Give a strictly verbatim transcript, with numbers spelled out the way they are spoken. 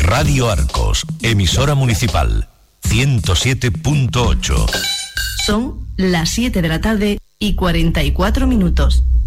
Radio Arcos, emisora municipal, ciento siete punto ocho. Son las siete de la tarde y cuarenta y cuatro minutos.